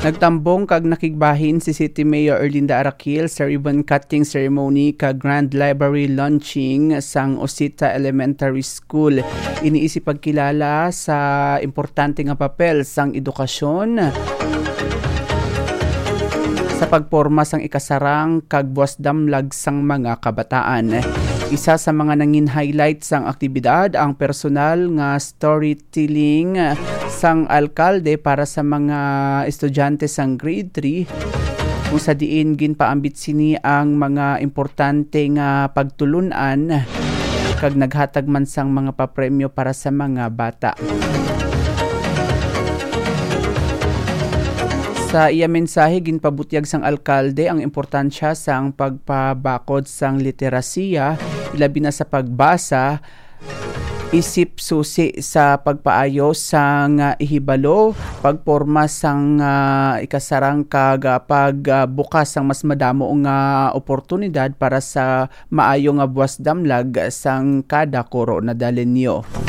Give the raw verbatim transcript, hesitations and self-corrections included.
Nagtambong kag nakigbahin si City Mayor Erlinda Araquil sa ribbon cutting ceremony kag Grand Library launching sang Osita Elementary School. Iniisip pagkilala sa importante nga papel sang edukasyon sa pagporma sang ikasarang kag buwas damlag sang mga kabataan. Isa sa mga nangin highlights sang aktibidad ang personal nga storytelling sang alkalde para sa mga estudyante sang grade three, kung sa diin ginpaambit sini ang mga importante nga pagtulunan kag naghatag man sang mga papremyo para sa mga bata. Sa iya mensahe ginpabutyag sang alkalde ang importansya sang pagpabakod sang literasiya, ilabi na sa pagbasa, isip susi sa pagpaayo sang uh, ihibalo, pagporma sang uh, ikasarang kag uh, pagbukas uh, sang mas madamo nga oportunidad para sa maayo nga buwas damlag sang kada kuro na dalenyo.